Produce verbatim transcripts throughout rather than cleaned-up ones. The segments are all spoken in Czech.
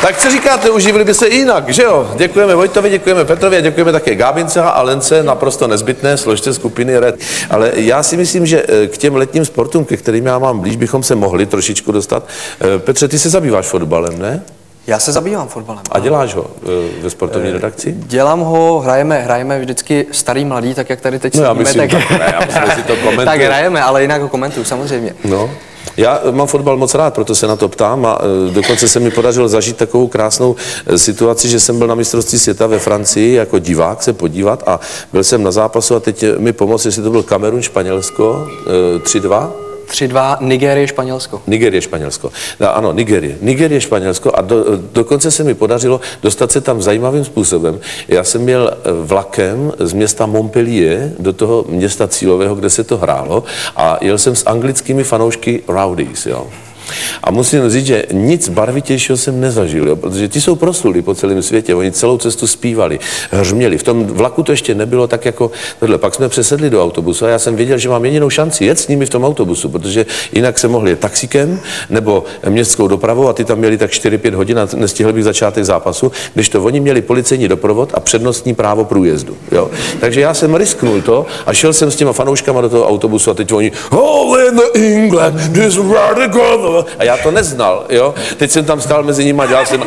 Tak co říkáte, uživili by se i jinak, že jo? Děkujeme Vojtovi, děkujeme Petrovi a děkujeme také Gábince a Lence, naprosto nezbytné složce skupiny Red. Ale já si myslím, že k těm letním sportům, ke kterým já mám blíž, bychom se mohli trošičku dostat. Petře, ty se zabýváš fotbalem, ne? Já se zabývám fotbalem. A děláš ho ve sportovní redakci? Dělám ho, hrajeme, hrajeme vždycky starý mladý, tak jak tady teď no, sedíme, tak, tak, ne, já si to tak hrajeme, ale jinak ho komentuju, samozřejmě. No. Já mám fotbal moc rád, proto se na to ptám a dokonce se mi podařilo zažít takovou krásnou situaci, že jsem byl na mistrovství světa ve Francii jako divák se podívat a byl jsem na zápasu a teď mi pomoct, jestli to byl Kamerun, Španělsko, tři dva. tři dva, Nigérie, Španělsko. Nigérie, Španělsko. No, ano, Nigérie. Nigérie, Španělsko a do, dokonce se mi podařilo dostat se tam zajímavým způsobem. Já jsem měl vlakem z města Montpellier do toho města cílového, kde se to hrálo a jel jsem s anglickými fanoušky Rowdies, jo. A musím říct, že nic barvitějšího jsem nezažil, jo, protože ti jsou proslulí po celém světě, oni celou cestu zpívali, hřměli. V tom vlaku to ještě nebylo tak jako tohle. Pak jsme přesedli do autobusu a já jsem věděl, že mám jedinou šanci jet s nimi v tom autobusu, protože jinak se mohli jet taxikem nebo městskou dopravou a ty tam měli tak čtyři pět hodin a nestihli bych začátek zápasu, když to oni měli policejní doprovod a přednostní právo průjezdu. Jo. Takže já jsem risknul to a šel jsem s těma fanouškama do toho autobusu a teď oni oh, in the England, this radical. A já to neznal, jo. Teď jsem tam stál mezi nimi a dělal jsem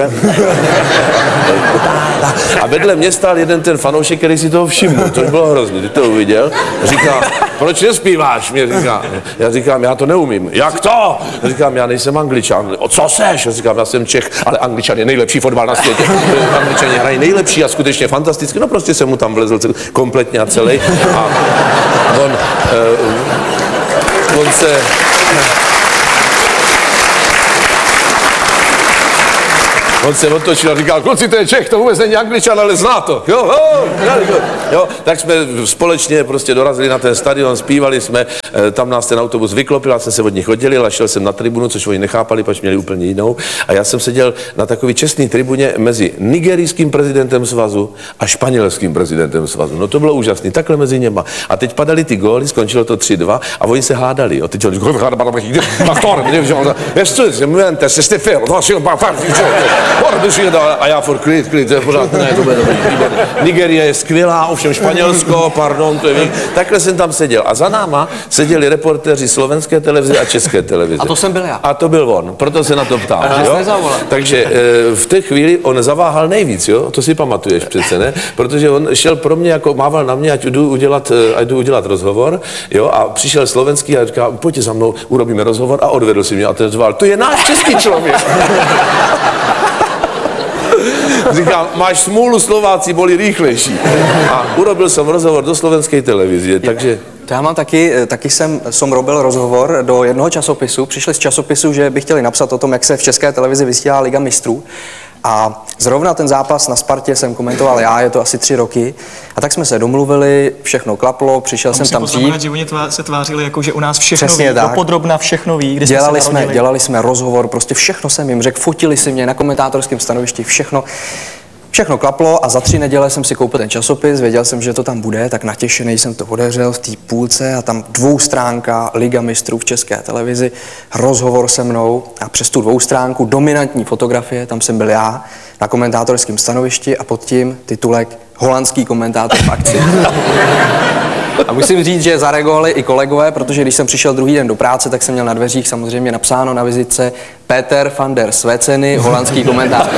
a vedle mě stál jeden ten fanoušek, který si toho všiml, to bylo hrozný, ty to uviděl. Říká, proč nespíváš? Mě říká, já říkám, já to neumím. Jak to? Já říkám, já nejsem Angličan. O co seš? Já říkám, já jsem Čech, ale Angličan je nejlepší fotbal na světě. Angličani hrají nejlepší a skutečně fantasticky. No prostě jsem mu tam vlezl kompletně a celý. A on, uh, on se... On se otočil a říkal, kluci, to je Čech, to vůbec není Angličan, ale zná to. Jo, jo, jo. Tak jsme společně prostě dorazili na ten stadion, zpívali jsme, tam nás ten autobus vyklopil, já jsem se od nich oddělil a šel jsem na tribunu, což oni nechápali, protože měli úplně jinou. A já jsem seděl na takový čestný tribuně mezi nigerijským prezidentem svazu a španělským prezidentem svazu. No to bylo úžasné, takhle mezi něma. A teď padaly ty góly, skončilo to tři dva a oni se hádali. Jo. Teď oni a já furt klid, klid, to je pořád, ne, to bude dobrý, výborný. Nigerie je skvělá, ovšem Španělsko, pardon, to je víc. Takhle jsem tam seděl a za náma seděli reportéři slovenské televize a české televize. A to jsem byl já. A to byl on, proto se na to ptám. Jo? Takže v té chvíli on zaváhal nejvíc, jo, to si pamatuješ přece, ne? Protože on šel pro mě, jako mával na mě, ať jdu udělat, ať jdu udělat rozhovor, jo, a přišel slovenský a říkal, pojďte za mnou, urobíme rozhovor a odvedl si mě a ten řval, to je náš český člověk. Říkám, máš smůlu, Slováci byli rychlejší. A urobil jsem rozhovor do slovenské televize, takže... To já mám taky, taky jsem, jsem robil rozhovor do jednoho časopisu, přišli z časopisu, že by chtěli napsat o tom, jak se v české televizi vysílá Liga mistrů. A zrovna ten zápas na Spartě jsem komentoval já, je to asi tři roky. A tak jsme se domluvili, všechno klaplo, přišel jsem tam dřív. Že oni tvá, se tvářili jako, že u nás všechno ví, dopodrobna všechno ví, kde dělali jsme, jsme Dělali jsme rozhovor, prostě všechno jsem jim řekl, fotili si mě na komentátorském stanovišti, všechno. Všechno klaplo a za tři neděle jsem si koupil ten časopis, věděl jsem, že to tam bude, tak natěšený jsem to otevřel v té půlce a tam dvoustránka Liga mistrů v české televizi, rozhovor se mnou a přes tu dvoustránku dominantní fotografie, tam jsem byl já na komentátorském stanovišti a pod tím titulek Holandský komentátor v akci. A musím říct, že zareagovali i kolegové, protože když jsem přišel druhý den do práce, tak jsem měl na dveřích samozřejmě napsáno na vizitce Peter van der Sveceny, holandský komentátor.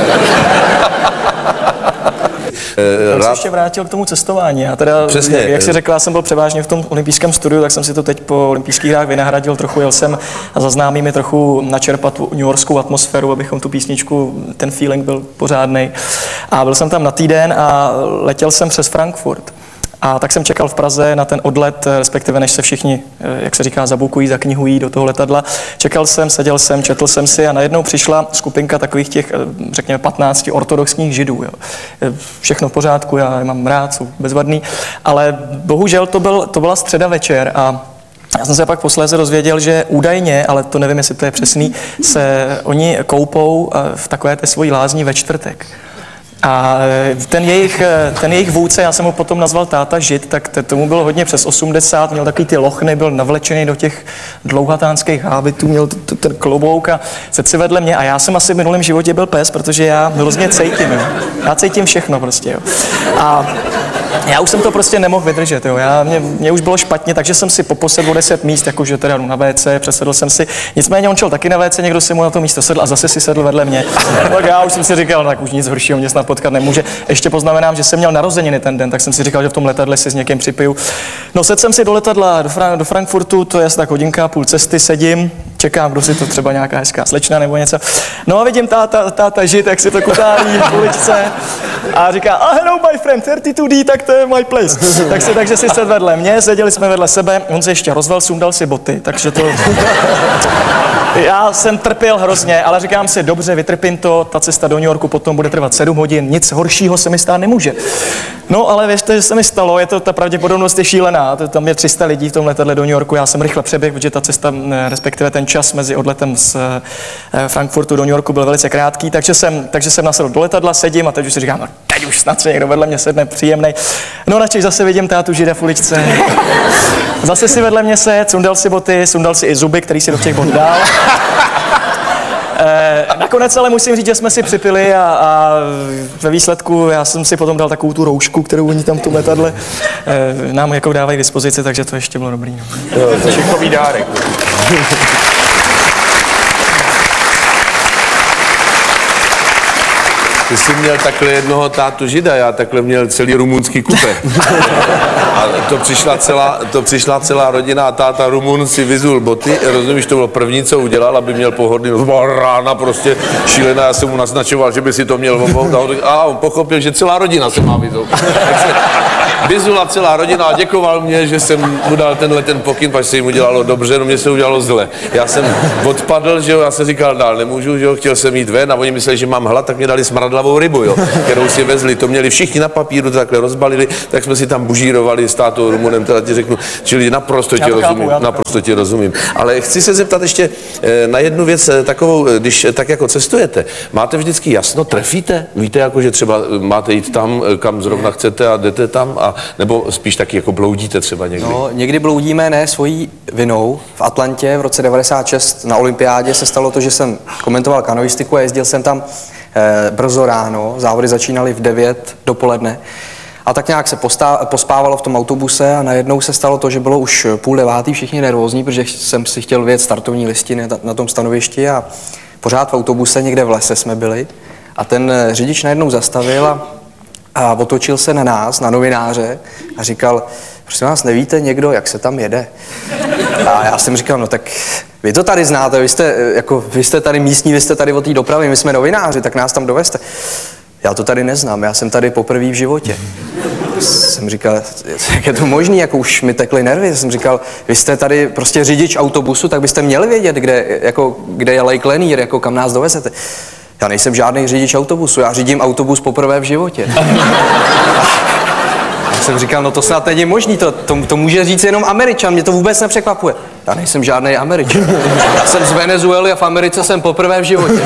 Já se ještě vrátil k tomu cestování. Já teda, Přesně. jak jsi řekla, jsem byl převážně v tom olympijském studiu, tak jsem si to teď po olympijských hrách vynahradil trochu. Jel jsem a za známými trochu načerpat tu newyorskou atmosféru, abychom tu písničku, ten feeling byl pořádnej. A byl jsem tam na týden a letěl jsem přes Frankfurt. A tak jsem čekal v Praze na ten odlet, respektive než se všichni, jak se říká, zabukují, zaknihují do toho letadla. Čekal jsem, seděl jsem, četl jsem si a najednou přišla skupinka takových těch, řekněme, patnácti ortodoxních židů. Jo. Všechno v pořádku, já je mám rád, jsou bezvadný, ale bohužel to, byl, to byla středa večer a já jsem se pak posléze dozvěděl, že údajně, ale to nevím, jestli to je přesný, se oni koupou v takové té svojí lázni ve čtvrtek. A ten jejich, ten jejich vůdce, já jsem ho potom nazval táta Žid, tak tomu bylo hodně přes osmdesát, měl takový ty lochny, byl navlečený do těch dlouhatánských hábitů, měl t- t- ten klobouk a sedl si vedle mě a já jsem asi v minulém životě byl pes, protože já hrozně cítím, jo. Já cítím všechno prostě, jo. A já už jsem to prostě nemohl vydržet, jo. Já, mě, mě už bylo špatně, takže jsem si poposedl o deset míst, jakože teda jdu na vé cé, přesedl jsem si. Nicméně on šel taky na vé cé, někdo si mu na to místo sedl a zase si sedl vedle mě. Tak já už jsem si říkal, no, tak už nic horšího mě snad potkat nemůže. Ještě poznamenám, že jsem měl narozeniny ten den, tak jsem si říkal, že v tom letadle si s někým připiju. No, sedl jsem si do letadla do, Fra- do Frankfurtu, to je asi tak hodinka, půl cesty, sedím, čekám, kdo si to třeba nějaká hezká slečna nebo něco. No a vidím táta, táta Žid, jak si to kutálí v uličce a říká, ah, hello my friend, třicet dva D, tak to je my place. tak si, takže si sedl vedle mě, seděli jsme vedle sebe, on se ještě rozvel, sundal si boty, takže to... Já jsem trpěl hrozně, ale říkám si, dobře, vytrpím to, ta cesta do New Yorku potom bude trvat sedm hodin, nic horšího se mi stát nemůže. No, ale věřte, že se mi stalo, je to, ta pravděpodobnost je šílená, to, tam je tři sta lidí v tom letadle do New Yorku, já jsem rychle přeběhl, protože ta cesta, respektive ten čas mezi odletem z Frankfurtu do New Yorku byl velice krátký, takže jsem, takže jsem nasedl do letadla, sedím a teď už si říkám, no, teď už snad se někdo vedle mě sedne, příjemnej. No, načež zase vidím tátu Žida v uličce. Zase si vedle mě sedl, sundal si boty, sundal si i zuby, který si do těch bot dal. E, nakonec ale musím říct, že jsme si připili a, a ve výsledku já jsem si potom dal takovou tu roušku, kterou oni tam v tom letadle e, nám jako dávají k dispozici, takže to ještě bylo dobrý. Jo, to je všechno dárek. Ty jsi měl takhle jednoho tátu Žida, já takhle měl celý rumunský kupe. A to přišla celá, to přišla celá rodina a táta Rumun si vyzul boty, rozumíš, to bylo první, co udělal, aby měl pohodlný, to byla rána prostě šílená, já jsem mu naznačoval, že by si to měl obout a on pochopil, že celá rodina se má vyzul. Vyzula celá rodina a děkoval mě, že jsem mu dal tenhle ten pokyn, protože se jim udělalo dobře, no mě se udělalo zle. Já jsem odpadl, že jo, já jsem říkal, dál nemůžu, že jo, chtěl jsem jít ven a oni mysleli, že mám hlad, tak mě dali smradlavou rybu, jo, kterou si vezli, to měli všichni na papíru, to takhle rozbalili, tak jsme si tam bužírovali s tátou Rumunem, teda ti řeknu, čili naprosto ti rozumím, chápu, naprosto ti rozumím. Ale chci se zeptat ještě na jednu věc takovou, když tak jako cestujete, máte vždycky jasno, trefíte? Víte, jako, že třeba máte jít tam, kam zrovna chcete a jdete tam, a nebo spíš taky jako bloudíte třeba někdy? No, někdy bloudíme, ne svojí vinou. V Atlantě v roce devadesát šest na olympiádě se stalo to, že jsem komentoval kanoistiku a jezdil jsem tam eh, brzo ráno, závody začínaly v devět dopoledne. A tak nějak se postá, pospávalo v tom autobuse a najednou se stalo to, že bylo už půl devátý, všichni nervózní, protože jsem si chtěl vyjet startovní listiny na, na tom stanovišti a pořád v autobuse někde v lese jsme byli. A ten řidič najednou zastavil a A otočil se na nás, na novináře a říkal, prosím vás, nevíte někdo, jak se tam jede? A já jsem říkal, no tak vy to tady znáte, vy jste, jako, vy jste tady místní, vy jste tady od té dopravy, my jsme novináři, tak nás tam dovezte. Já to tady neznám, já jsem tady poprvé v životě. Jsem říkal, jak je to možný, jako už mi tekly nervy. Jsem říkal, vy jste tady prostě řidič autobusu, tak byste měli vědět, kde, jako, kde je Lake Lanier, jako kam nás dovezete. Já nejsem žádný řidič autobusu, já řídím autobus poprvé v životě. Já jsem říkal, no to snad není možný, to, to, to může říct jenom Američan, mě to vůbec nepřekvapuje. Já nejsem žádný Američan. Já jsem z Venezuely a v Americe jsem poprvé v životě.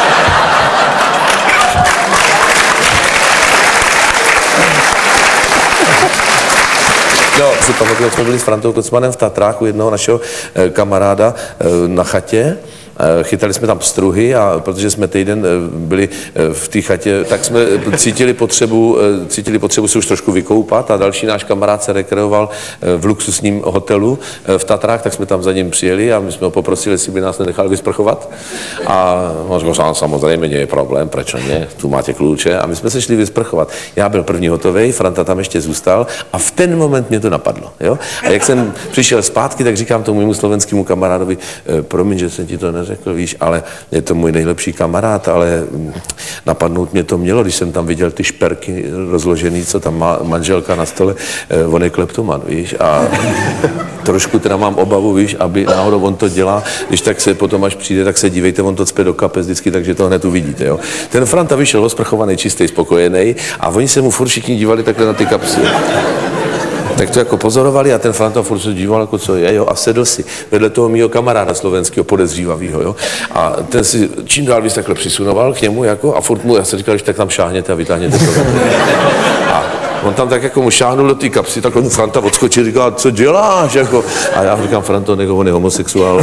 Jo, si pamatuju, jak jsme byli s Frantou Kocmanem v Tatrách u jednoho našeho eh, kamaráda eh, na chatě. Chytali jsme tam pstruhy a protože jsme týden byli v té chatě, tak jsme cítili potřebu, cítili potřebu se už trošku vykoupat a další náš kamarád se rekreoval v luxusním hotelu v Tatrách, tak jsme tam za ním přijeli a my jsme ho poprosili, jestli by nás nenechali vysprchovat. A on řekl, samozřejmě nie je problém, proč ne, tu máte kluče. A my jsme se šli vysprchovat. Já byl první hotovej, Franta tam ještě zůstal a v ten moment mě to napadlo. Jo? A jak jsem přišel zpátky, tak říkám tomu mému slovenskému kamarádovi, promiň, že jsem ti to neřekl, řekl, víš, ale je to můj nejlepší kamarád, ale napadnout mě to mělo, když jsem tam viděl ty šperky rozložený, co tam má manželka na stole, on je kleptoman, víš, a trošku teda mám obavu, víš, aby náhodou on to dělá, když tak se potom, až přijde, tak se dívejte, on to cpe do kapes vždycky, takže to hned uvidíte, jo. Ten Franta vyšel osprchovaný, čistý, spokojený a oni se mu furt všichni dívali takhle na ty kapsy. Tak to jako pozorovali a ten Franta furt se díval, jako co je, jo, a sedl si vedle toho mýho kamaráda slovenského podezřívavýho, jo. A ten si čím dál víc takhle přisunoval k němu, jako, a furt mu, já jsem říkal, že tak tam šáhněte a vytáhněte to. A on tam tak jako mu šáhnul do té kapsy, takhle mu Franta odskočil, říká, co děláš, jako. A já říkám, Franto, nego, on je homosexuál.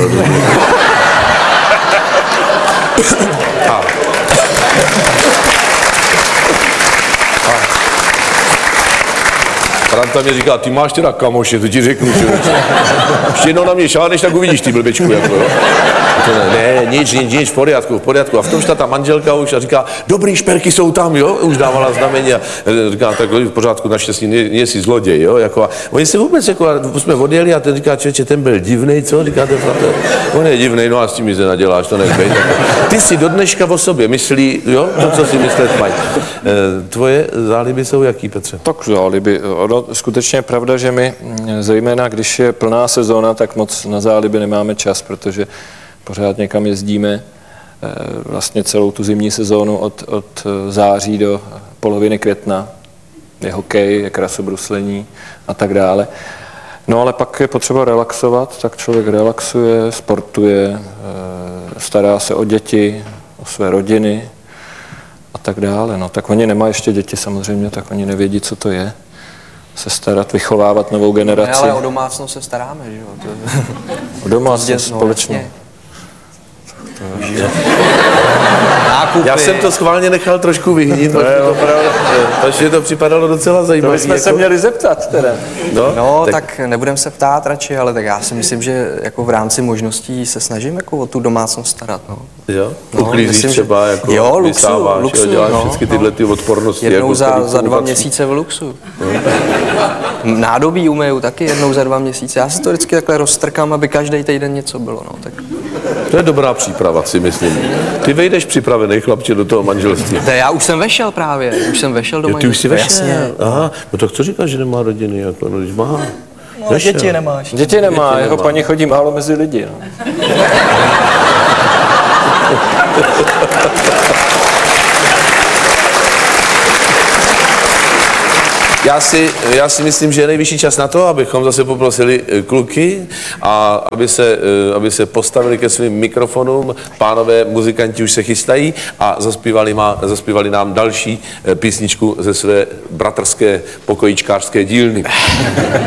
A Franta mě říká, ty máš teda kamoše, to ti řeknu, člověče. Ještě jednou na mě šáneš, tak uvidíš ty blbečku, jako jo. To ne, ne, nic, nic, nic, v pořádku, v pořádku. A v tom šla ta manželka už a říká, dobrý, šperky jsou tam, jo, už dávala znamení a říká, tak v pořádku, naštěstí, nejsi zloděj, jo, jako a oni se vůbec, jako, jsme odjeli a ten říká, člověče, ten byl divnej, co, říká ten Franta, on je divnej, no a s tím nic nenaděláš, to nechbej. Ty si do dneška o sobě myslí, jo, to, co si myslet mají. Tvoje záliby jsou jaký, Petře? Tak záliby, ono skutečně je pravda, že my, zejména když je plná sezóna, tak moc na záliby nemáme čas, protože pořád někam jezdíme vlastně celou tu zimní sezónu od, od září do poloviny května. Je hokej, je krasobruslení a tak dále. No ale pak je potřeba relaxovat, tak člověk relaxuje, sportuje, stará se o děti, o své rodiny a tak dále. No tak oni nemají ještě děti samozřejmě, tak oni nevědí, co to je. Se starat, vychovávat novou generaci. Ne, ale o domácnost se staráme, že jo? To... O domácnost společně. Nákupy. Já jsem to schválně nechal trošku vyhnít, protože to připadalo docela zajímavé. To bychom jako... se měli zeptat teda. No, no tak, tak nebudem se ptát radši, ale tak já si myslím, že jako v rámci možností se snažím jako o tu domácnost starat. No. Jo? No, Uklízíš myslím, třeba, jako jo, luxu, vysáváš, luxu, jo, děláš no, všechny no. tyhle ty odpornosti. Jednou jako za, za dva kumací. měsíce v luxu. No. Nádobí umeju taky jednou za dva měsíce. Já si to vždycky takhle roztrkám, aby každý týden něco bylo. No, tak... To je dobrá příprava, si myslím. Ty vejdeš připravený chlapče do toho manželství. To já už jsem vešel právě, už jsem vešel do Jo, ty už jsi vešel? Jasně. Aha, no tak co říkáš, že nemá rodiny, jako, no když má. No, ale děti nemáš. Děti nemá, Děti jeho nemá. paní chodí málo mezi lidi. No. Já si, já si myslím, že je nejvyšší čas na to, abychom zase poprosili kluky a aby se, aby se postavili ke svým mikrofonům. Pánové muzikanti už se chystají a zaspívali, má, zaspívali nám další písničku ze své bratrské pokojíčkářské dílny.